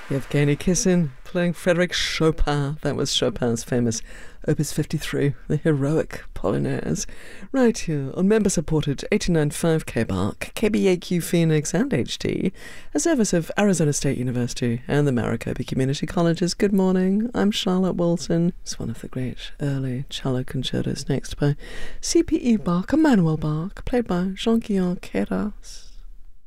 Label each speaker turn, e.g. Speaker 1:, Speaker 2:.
Speaker 1: Yevgeny Kissin playing Frédéric Chopin. That was Chopin's famous Opus 53, the heroic Polonaise. Right here on member-supported 89.5 KBARC, KBAQ Phoenix and HD, a service of Arizona State University and the Maricopa Community Colleges. Good morning, I'm Charlotte Wilson. It's one of the great early cello concertos, next by CPE Bach, Emmanuel Bach, played by Jean-Guillaume Queyras.